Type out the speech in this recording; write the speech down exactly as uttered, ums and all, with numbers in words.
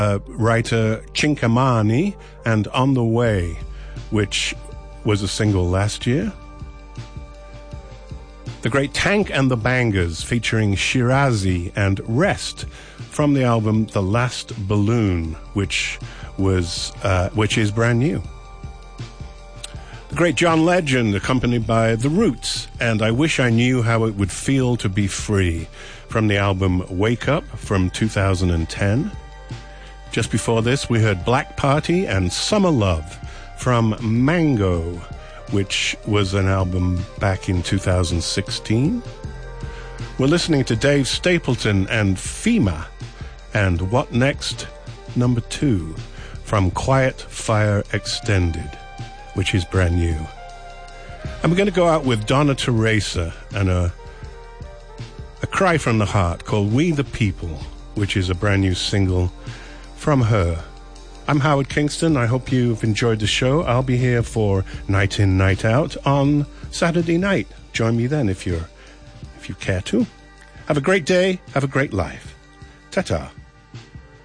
uh, writer Chinkamani and On the Way, which was a single last year. The great Tank and the Bangers featuring Shirazi and Rest from the album The Last Balloon, which was uh, which is brand new. The great John Legend accompanied by The Roots and I Wish I Knew How It Would Feel to Be Free from the album Wake Up from two thousand ten. Just before this we heard Black Party and Summer Love from Mango, which was an album back in two thousand sixteen. We're listening to Dave Stapleton and FEMA and What Next number two from Quiet Fire Extended, which is brand new. And we're going to go out with Donna Teresa and a, a cry from the heart called We the People, which is a brand new single from her. I'm Howard Kingston. I hope you've enjoyed the show. I'll be here for Night In, Night Out on Saturday night. Join me then if you're, if you care to. Have a great day. Have a great life. Ta-ta.